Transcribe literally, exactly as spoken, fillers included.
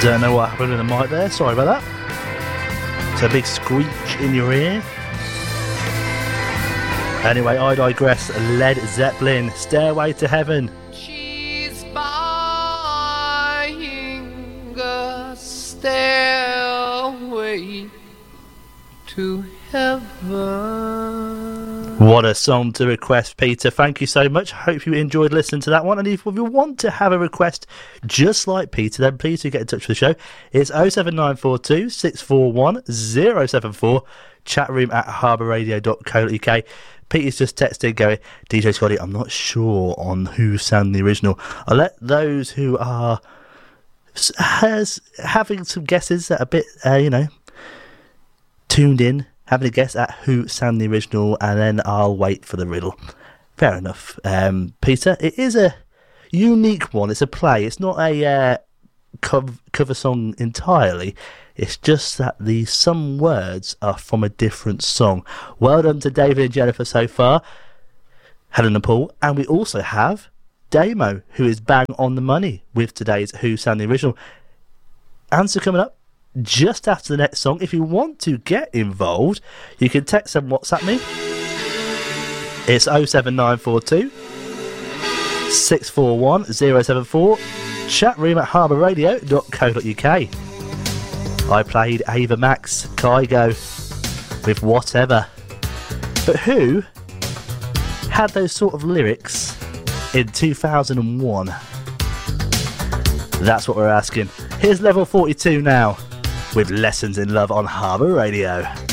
Don't know what happened with the mic there, sorry about that. It's a big screech in your ear. Anyway, I digress. Led Zeppelin, Stairway to Heaven. She's buying a stairway to heaven. What a song to request, Peter. Thank you so much. Hope you enjoyed listening to that one. And if you want to have a request just like Peter, then please do get in touch with the show. It's oh seven nine four two, six four one, oh seven four, chatroom at harbour radio dot co dot uk. Peter's just texted going, D J Scotty, I'm not sure on who sang the original. I'll let those who are has, having some guesses that are a bit, uh, you know, tuned in, having a guess at who sang the original, and then I'll wait for the riddle. Fair enough. Um, Peter, it is a unique one. It's a play. It's not a uh, cover, cover song entirely. It's just that the some words are from a different song. Well done to David and Jennifer so far, Helen and Paul, and we also have Damo, who is bang on the money with today's Who Sang the Original. Answer coming up just after the next song. If you want to get involved, you can text and WhatsApp me. It's oh seven nine four two, six four one, oh seven four, chatroom at harbour radio dot co dot uk. I played Ava Max, Kygo with Whatever. But who had those sort of lyrics in two thousand one? That's what we're asking. Here's Level forty-two now with Lessons in Love on Harbour Radio.